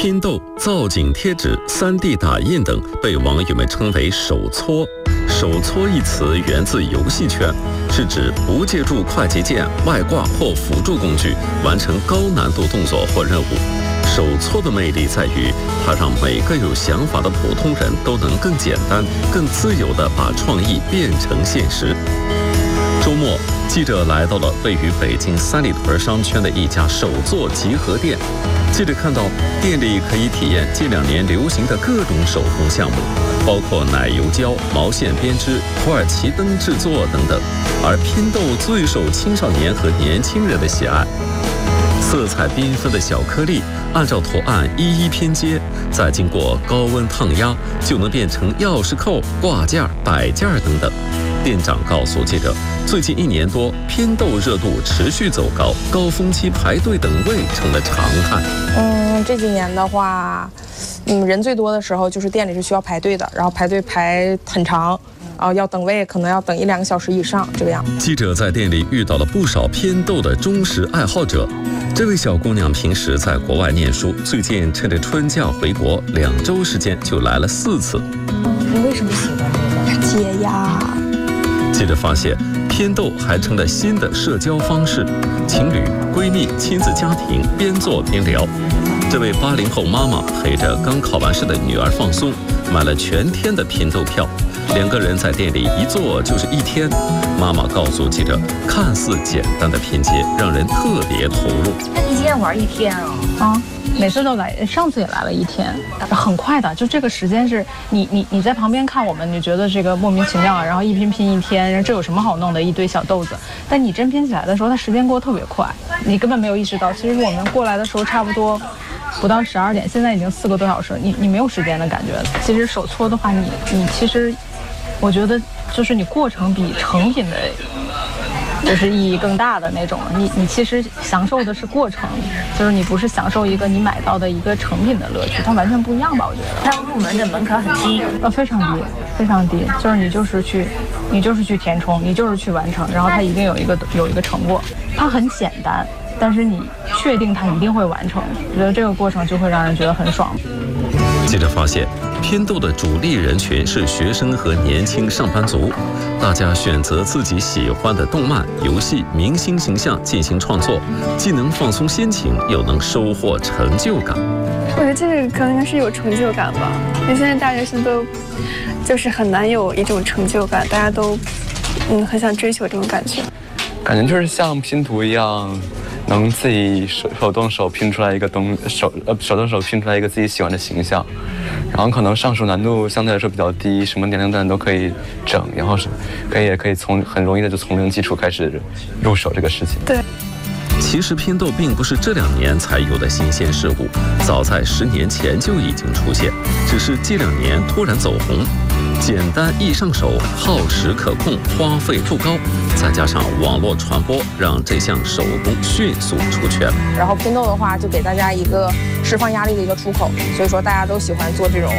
拼豆、造景贴纸、3D 打印等被网友们称为手搓。手搓一词源自游戏圈，是指不借助快捷键、外挂或辅助工具完成高难度动作或任务。手搓的魅力在于，它让每个有想法的普通人都能更简单、更自由地把创意变成现实。周末，记者来到了位于北京三里屯商圈的一家手作集合店。记者看到店里可以体验近2年流行的各种手工项目，包括奶油胶、毛线编织、土耳其灯制作等等。而拼豆最受青少年和年轻人的喜爱。色彩缤纷的小颗粒，按照图案一一拼接，再经过高温烫压，就能变成钥匙扣、挂件、摆件等等。店长告诉记者，最近1年多，拼豆热度持续走高，高峰期排队等位成了常态。 这几年的话，人最多的时候就是店里是需要排队的，然后排队排很长。要等位，可能要等1-2个小时以上，这个样。 记者在店里遇到了不少拼豆的忠实爱好者。这位小姑娘平时在国外念书，最近趁着春假回国，2周时间就来了4次。 你为什么喜欢这个？ 解压。 记者发现，拼豆还成了新的社交方式，情侣、闺蜜、亲子家庭边做边聊。这位80后妈妈陪着刚考完试的女儿放松，买了全天的拼豆票。2个人在店里一坐就是1天。妈妈告诉记者，看似简单的拼接让人特别投入。 那一天玩1天啊？ 每次都来，上次也来了1天，很快的，就这个时间是你在旁边看我们，你觉得这个莫名其妙，然后一拼1天，然后这有什么好弄的，一堆小豆子。但你真拼起来的时候，它时间过得特别快，你根本没有意识到。其实我们过来的时候差不多不到12点，现在已经4个多小时，你没有时间的感觉。其实手搓的话，你其实我觉得就是你过程比成品的就是意义更大的那种，你其实享受的是过程，就是你不是享受一个你买到的一个成品的乐趣，它完全不一样吧？我觉得。 它入门的门槛很低， 非常低，非常低，就是你就是去填充，你就是去完成，然后它一定有一个成果，它很简单，但是你确定它一定会完成，我觉得这个过程就会让人觉得很爽。 记者发现，拼豆的主力人群是学生和年轻上班族，大家选择自己喜欢的动漫、游戏、明星形象进行创作，既能放松心情，又能收获成就感。 我觉得这个可能是有成就感吧，因为现在大学生都就是很难有一种成就感，大家都很想追求这种感觉。 感觉就是像拼图一样，能自己手动手拼出来一个手动手拼出来一个自己喜欢的形象，然后可能上手难度相对来说比较低，什么年龄段都可以整，然后也可以很容易的就从零基础开始入手这个事情。 对。 其实拼豆并不是这2年才有的新鲜事物，早在10年前就已经出现，只是这2年突然走红。简单易上手，耗时可控，花费不高，再加上网络传播，让这项手工迅速出圈。 然后拼豆的话，就给大家一个释放压力的一个出口，所以说大家都喜欢做这种